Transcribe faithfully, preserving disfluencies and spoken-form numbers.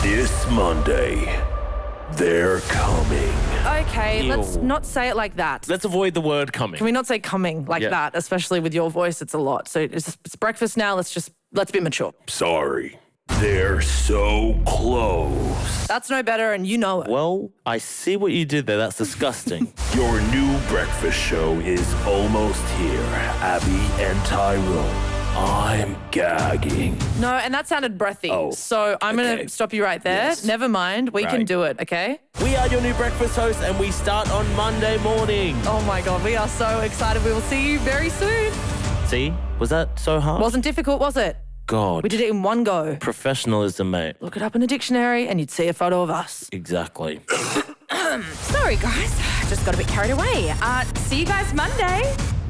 This Monday, they're coming. Okay, Ew. let's not say it like that. Let's avoid the word coming. Can we not say coming like Yeah. that, especially with your voice? It's a lot. So it's, it's breakfast now. Let's just, let's be mature. Sorry. They're so close. That's no better, and you know it. Well, I see what you did there. That's disgusting. Your new breakfast show is almost here. Abby and Tyrone. I'm gagging. No, and that sounded breathy. Oh, so I'm okay. going to stop you right there. Yes. Never mind. We can Right. do it, okay? We are your new breakfast hosts, and we start on Monday morning. Oh my God, we are so excited. We will see you very soon. See? Was that so hard? Wasn't difficult, was it? God. We did it in one go. Professionalism, mate. Look it up in a dictionary and you'd see a photo of us. Exactly. Sorry, guys. Just got a bit carried away. Uh, see you guys Monday.